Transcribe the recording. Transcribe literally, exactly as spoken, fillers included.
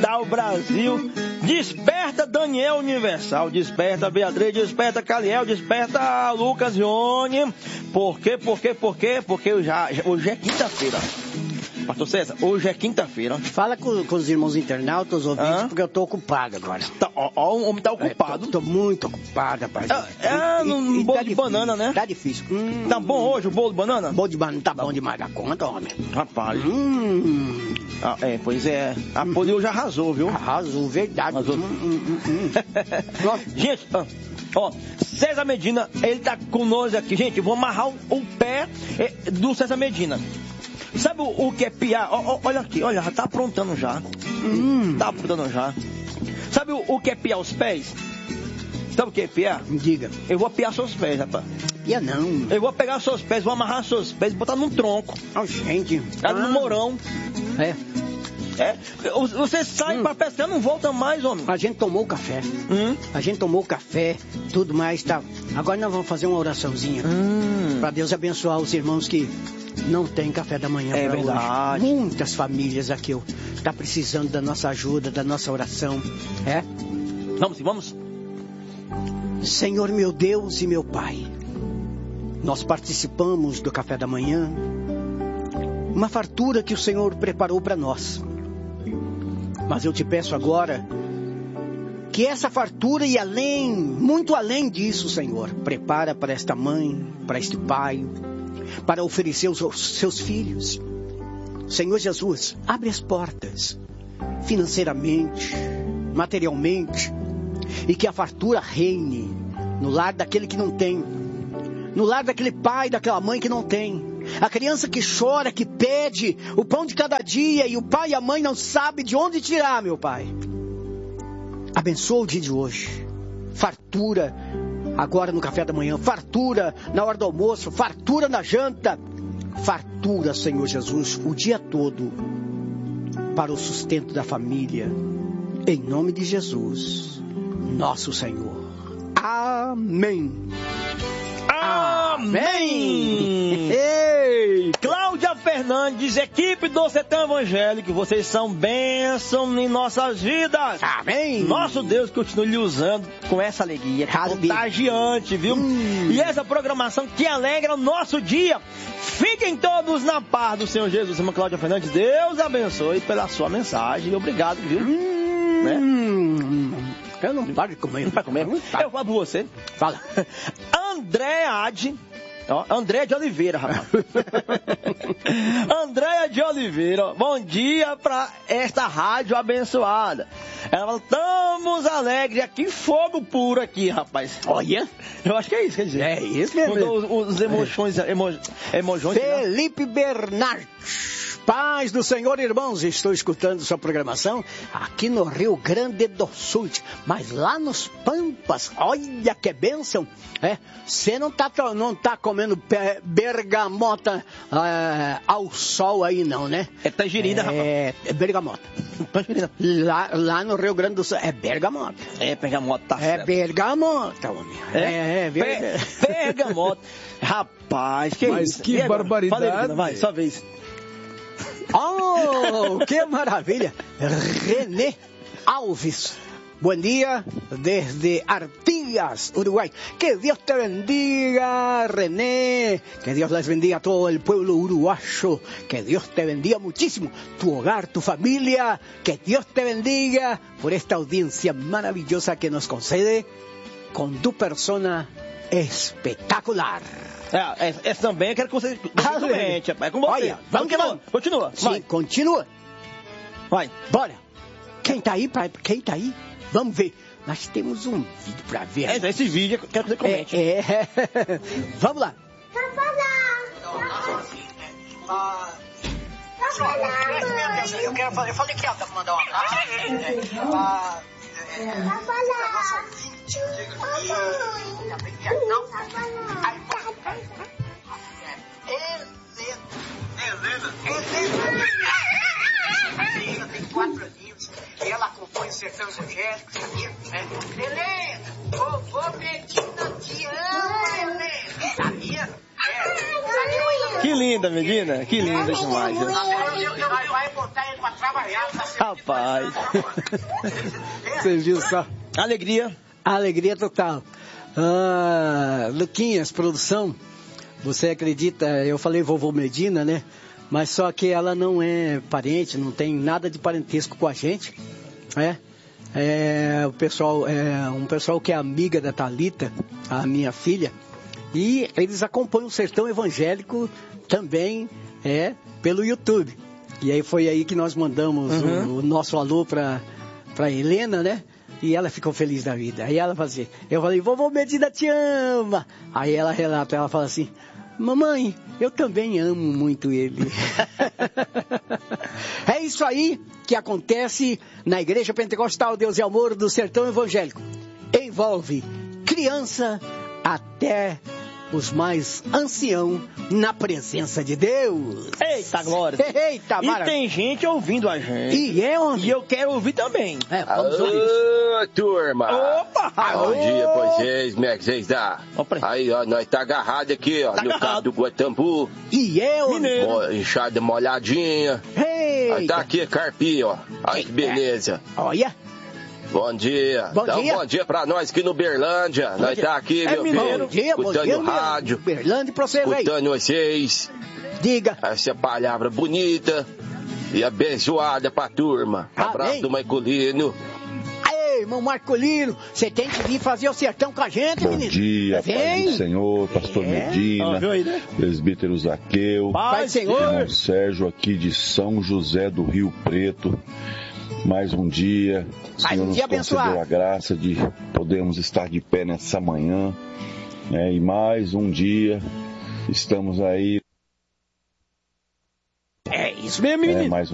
despertar o Brasil. Desperta Daniel Universal, desperta Beatriz, desperta Caliel, desperta Lucas Ione. Por quê, por quê, por quê? Porque já, hoje é quinta-feira. Pastor César, hoje é quinta-feira. Fala com, com os irmãos internautas, ouvintes, Hã? porque eu tô ocupado agora. Tá, ó, ó, o homem tá ocupado. É, tô, tô muito ocupado, rapaz. É, é no e, bolo tá de difícil, banana, né? Tá difícil. Hum, tá bom hoje o bolo de banana? Bolo de banana tá, tá bom demais da conta, homem. Rapaz. Hum. Ah, é, pois é. A hum. Polio já arrasou, viu? Arrasou, verdade. Arrasou. Hum, hum, hum, hum. Gente, ó, ó, César Medina, ele tá conosco aqui. Gente, eu vou amarrar o, o pé é, do César Medina. Sabe o, o que é piar? O, o, olha aqui, olha, já tá aprontando já. Hum. Tá aprontando já. Sabe o, o que é piar os pés? Sabe o que é piar? Diga. Eu vou piar seus pés, rapaz. Pia não. Eu vou pegar seus pés, vou amarrar seus pés e botar num tronco. Oh, gente. É ah. no morão. É. É. Você sai hum. pra pescar, não volta mais, homem. A gente tomou café. Hum. A gente tomou café, tudo mais, tá. Agora nós vamos fazer uma oraçãozinha. Hum. Pra Deus abençoar os irmãos que não tem café da manhã é pra verdade. hoje. Muitas famílias aqui tá precisando da nossa ajuda, da nossa oração. É? Vamos, vamos. Senhor meu Deus e meu Pai, nós participamos do café da manhã, uma fartura que o Senhor preparou para nós. Mas eu te peço agora que essa fartura e além, muito além disso, Senhor, prepara para esta mãe, para este pai, para oferecer aos seus filhos. Senhor Jesus, abre as portas, financeiramente, materialmente, e que a fartura reine no lar daquele que não tem, no lar daquele pai, daquela mãe que não tem, a criança que chora, que pede o pão de cada dia e o pai e a mãe não sabem de onde tirar, meu Pai. Abençoa o dia de hoje, fartura agora no café da manhã, fartura na hora do almoço, fartura na janta, fartura, Senhor Jesus, o dia todo para o sustento da família, em nome de Jesus, nosso Senhor. Amém. Amém. Ei, Cláudia Fernandes, equipe do Sertão Evangélico, vocês são bênção em nossas vidas. Amém. Nosso Deus continue lhe usando com essa alegria contagiante, viu? Hum. E essa programação que alegra o nosso dia. Fiquem todos na paz do Senhor Jesus. Irmã Cláudia Fernandes, Deus abençoe pela sua mensagem. Obrigado, viu? Hum. Né? Eu não paro de comer. Não vai comer? Eu falo por você. Fala. André Ade. Ó, André de Oliveira, rapaz. Andréia de Oliveira, bom dia para esta rádio abençoada. Ela fala, estamos alegres aqui, fogo puro aqui, rapaz. Olha, eu acho que é isso, quer dizer. É isso mesmo. Mudou os, os emoções, emo, emojões. Felipe né? Bernardes. Paz do Senhor, irmãos, estou escutando sua programação aqui no Rio Grande do Sul, mas lá nos Pampas, olha que bênção, é, você não tá, não tá comendo bergamota é, ao sol aí não, né? É tangerina, é, rapaz. É bergamota. Tangerina. Lá, lá no Rio Grande do Sul é bergamota. É bergamota, tá É certo. bergamota, homem. É, é, é ver... bergamota. Rapaz, que mas isso? que barbaridade. Fala, vai, sua vez. Oh, que maravilha! René Alves. Bom dia, desde Artigas, Uruguay. Que Dios te bendiga, René. Que Dios les bendiga a todo el pueblo uruguayo. Que Dios te bendiga muchísimo. Tu hogar, tu familia. Que Dios te bendiga por esta audiencia maravillosa que nos concede con tu persona espectacular. É, é, essa também eu quero que você comente, rapaz. É com você. Olha, vamos que vamos. Continua. Sim, vai. Continua. Vai. Bora. Quem tá aí? Pra... Quem tá aí? Vamos ver. Nós temos um vídeo pra ver. É, esse vídeo eu quero que você comente. É, é. Vamos lá. Tá falando. Tá falando. Eu quero falar. Eu falei que ela tá mandar um abraço. Tá falando. Não. Tá falando. Helena. Helena. Helena tem quatro aninhos e ela acompanha o Sertão Evangélico, sabia? É. Helena, vovô Medina te ama, Helena. Sabia? É. Que linda, Medina. Que linda demais. Vai botar ele pra trabalhar. trabalhado, tá sendo... Rapaz. Você viu só? Alegria. Alegria total. Ah, Luquinhas, produção, você acredita, eu falei vovô Medina, né? Mas só que ela não é parente, não tem nada de parentesco com a gente, né? É, o pessoal, é um pessoal que é amiga da Thalita, a minha filha, e eles acompanham o Sertão Evangélico também é, pelo YouTube. E aí foi aí que nós mandamos uhum. o, o nosso alô para para Helena, né? E ela ficou feliz da vida. Aí ela fazia, eu falei, vovô Medina te ama. Aí ela relata, ela fala assim, mamãe, eu também amo muito ele. É isso aí que acontece na Igreja Pentecostal Deus e Amor do Sertão Evangélico. Envolve criança até os mais anciãos na presença de Deus. Eita glória! Eita, e maravilha. Tem gente ouvindo a gente. E é onde? E eu quero ouvir também. É, vamos Alô, ouvir. turma! Opa! Bom Alô. dia pra vocês, como é que vocês dá? Opa. Aí, ó, nós tá agarrado aqui, ó, Tá no agarrado. cabo do Guatambu. E é onde? Mineiro. Mo- Enxada molhadinha. Eita. Aí tá aqui, carpinho, ó. Olha que beleza. Olha. Bom dia. Bom Dá dia. um bom dia pra nós aqui no Berlândia. Nós dia. tá aqui, É meu mineiro. filho. Bom dia, bom escutando dia, o rádio. Berlândia pra você, velho. Escutando vocês. Diga. Essa palavra bonita e abençoada pra turma. Amém. Abraço do Maicolino. Ei, irmão Marcolino, você tem que vir fazer o sertão com a gente, Bom menino. dia, Vem. Pai do Senhor, Pastor É. Medina, Ó, viu aí, né? Presbítero Zaqueu, Pai do Senhor. irmão Sérgio aqui de São José do Rio Preto. Mais um dia, o Mais Senhor um nos dia concedeu abençoado. a graça de podermos estar de pé nessa manhã, né? E mais um dia, estamos aí, É isso mesmo, é, menino. mais um